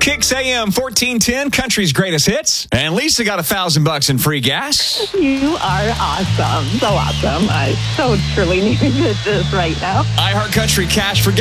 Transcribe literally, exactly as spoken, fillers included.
Kicks A M fourteen ten, country's greatest hits. And Lisa got a thousand bucks in free gas. You are awesome. So awesome. I so truly needed this right now. iHeart Country Cash for gas.